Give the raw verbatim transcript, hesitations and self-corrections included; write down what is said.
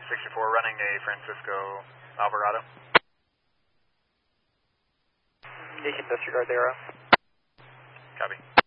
sixty-four running a Francisco Alvarado. You can disregard the arrow. Copy.